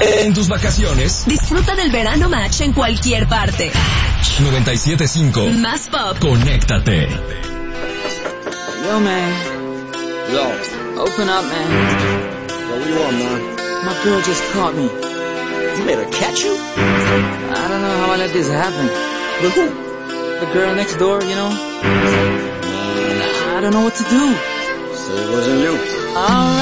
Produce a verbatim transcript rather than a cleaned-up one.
En tus vacaciones, disfruta del Verano Match en cualquier parte. noventa y siete punto cinco. Más pop. Conéctate. Yo, man. Yo. Open up, man. Yo, what you want, man? My girl just caught me. You made her catch you? I don't know how I let this happen. With who? The girl next door, you know? Man, I don't know what to do. so it wasn't you. Alright.